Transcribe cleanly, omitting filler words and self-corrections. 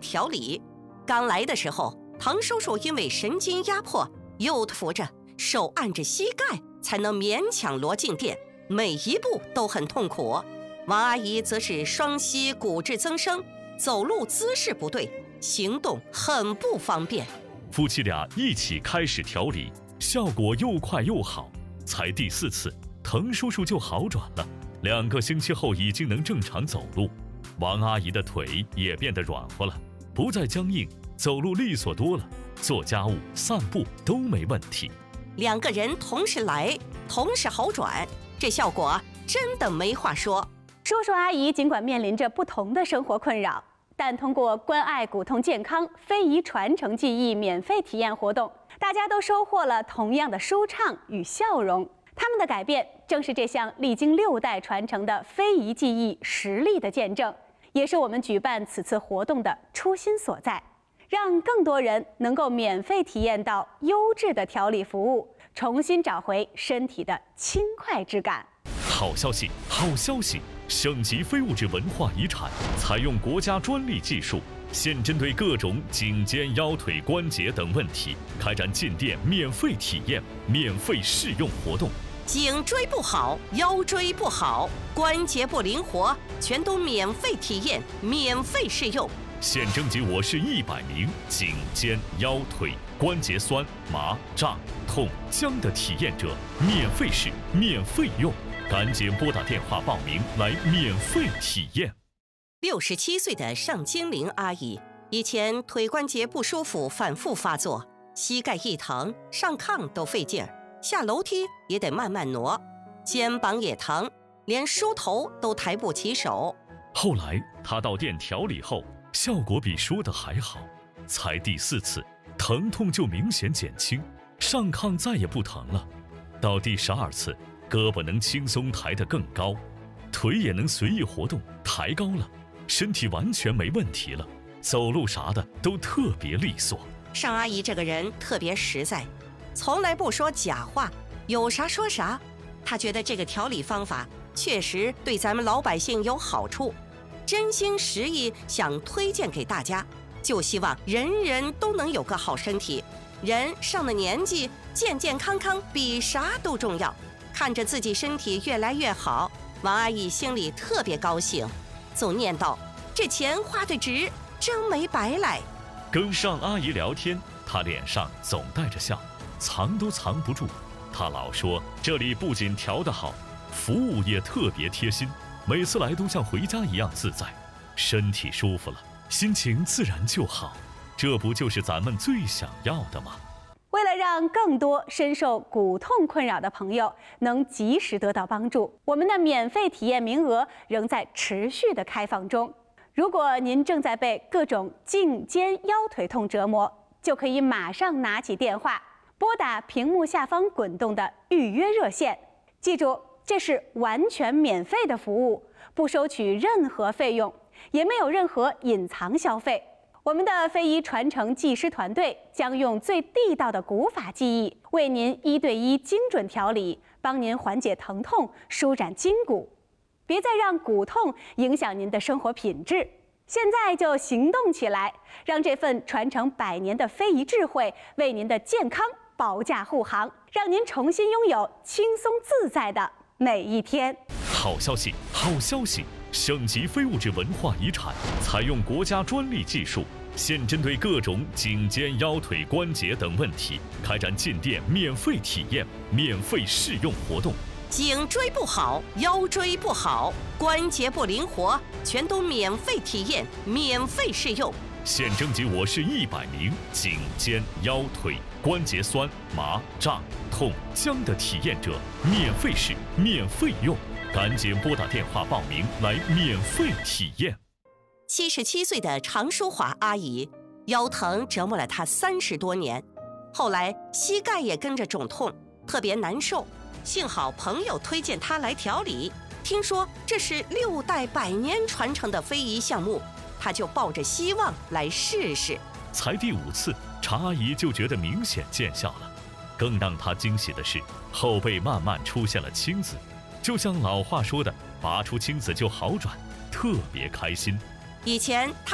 调理。刚来的时候，唐叔叔因为神经压迫，又扶着手按着膝盖才能勉强挪进店，每一步都很痛苦。王阿姨则是双膝骨质增生，走路姿势不对，行动很不方便。 夫妻俩一起开始调理，效果又快又好。才第4次，滕叔叔就好转了，2个星期后已经能正常走路。王阿姨的腿也变得软和了，不再僵硬，走路利索多了，做家务、散步都没问题。 2个人同时来，同时好转，这效果真的没话说。 叔叔阿姨尽管面临着不同的生活困扰，但通过关爱骨痛健康非遗传承技艺免费体验活动，大家都收获了同样的舒畅与笑容。他们的改变正是这项历经6代传承的非遗技艺实力的见证，也是我们举办此次活动的初心所在，让更多人能够免费体验到优质的调理服务，重新找回身体的轻快之感。 好消息，好消息！省级非物质文化遗产采用国家专利技术，现针对各种颈肩、腰腿、关节等问题，开展进店免费体验、免费试用活动。 颈椎不好，腰椎不好，关节不灵活，全都免费体验、免费试用。 现征集我市100名颈肩、腰腿、关节酸、麻、胀、痛、僵的体验者，免费试、免费用。赶紧拨打电话报名来免费体验。 67岁的尚金玲阿姨，以前腿关节不舒服反复发作，膝盖一疼，上炕都费劲儿，下楼梯也得慢慢挪，肩膀也疼，连梳头都抬不起手。 后来她到店调理后，效果比说的还好，才第4次，疼痛就明显减轻，上炕再也不疼了。到第12次，胳膊能轻松抬得更高，腿也能随意活动，抬高了，身体完全没问题了，走路啥的都特别利索。 尚阿姨这个人特别实在，从来不说假话，有啥说啥。她觉得这个调理方法确实对咱们老百姓有好处，真心实意想推荐给大家，就希望人人都能有个好身体。人上了年纪，健健康康比啥都重要。看着自己身体越来越好，王阿姨心里特别高兴，总念叨这钱花得值，真没白来。 跟尚阿姨聊天，她脸上总带着笑，藏都藏不住。她老说这里不仅调得好，服务也特别贴心，每次来都像回家一样自在，身体舒服了，心情自然就好，这不就是咱们最想要的吗？ 为了让更多深受骨痛困扰的朋友能及时得到帮助，我们的免费体验名额仍在持续的开放中。如果您正在被各种颈肩腰腿痛折磨，就可以马上拿起电话，拨打屏幕下方滚动的预约热线。记住，这是完全免费的服务，不收取任何费用，也没有任何隐藏消费。我们的非遗传承技师团队将用最地道的古法技艺，为您1对1精准调理，帮您缓解疼痛，舒展筋骨。别再让骨痛影响您的生活品质，现在就行动起来，让这份传承100年的非遗智慧为您的健康保驾护航，让您重新拥有轻松自在的每一天。 好消息，好消息！省级非物质文化遗产采用国家专利技术，现针对各种颈肩、腰腿、关节等问题，开展进店免费体验、免费试用活动。 颈椎不好，腰椎不好，关节不灵活，全都免费体验、免费试用。 现征集我市100名颈肩、腰腿、关节酸、麻、胀、痛、僵的体验者，免费试、免费用。赶紧拨打电话报名来免费体验。 77岁的常淑华阿姨，腰疼折磨了她30多年，后来膝盖也跟着肿痛，特别难受。幸好朋友推荐她来调理，听说这是6代100年传承的非遗项目，她就抱着希望来试试。 才第5次，查阿姨就觉得明显见效了。更让她惊喜的是，后背慢慢出现了青紫，就像老话说的，拔出青紫就好转，特别开心。 以前她